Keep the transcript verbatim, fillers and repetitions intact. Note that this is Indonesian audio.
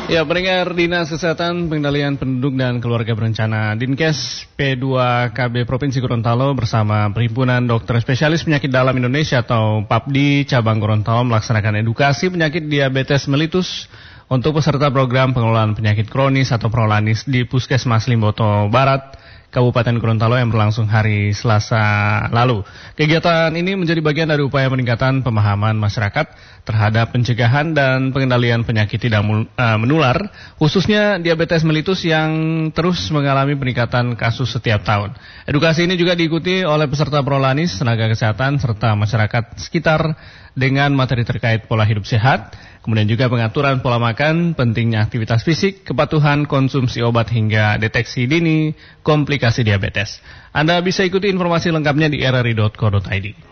Ya, pendengar Dinas Kesehatan Pengendalian Penduduk dan Keluarga Berencana Dinkes P dua K B Provinsi Gorontalo bersama Perhimpunan Dokter Spesialis Penyakit Dalam Indonesia atau PAPDI Cabang Gorontalo melaksanakan edukasi penyakit diabetes mellitus untuk peserta program pengelolaan penyakit kronis atau Prolanis di Puskesmas Limboto Barat, Kabupaten Gorontalo yang berlangsung hari Selasa lalu. Kegiatan ini menjadi bagian dari upaya peningkatan pemahaman masyarakat terhadap pencegahan dan pengendalian penyakit tidak menular, khususnya diabetes mellitus yang terus mengalami peningkatan kasus setiap tahun. Edukasi ini juga diikuti oleh peserta Prolanis, tenaga kesehatan, serta masyarakat sekitar dengan materi terkait pola hidup sehat, kemudian juga pengaturan pola makan, pentingnya aktivitas fisik, kepatuhan konsumsi obat hingga deteksi dini komplikasi diabetes. Anda bisa ikuti informasi lengkapnya di r r i dot co dot i d.